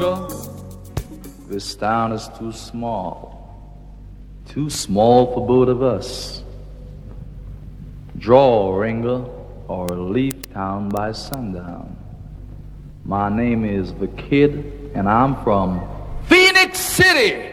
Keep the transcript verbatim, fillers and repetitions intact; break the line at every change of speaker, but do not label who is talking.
Ringo, this town is too small, too small for both of us. Draw, Ringo, or leave town by sundown. My name is The Kid, and I'm from Phoenix City.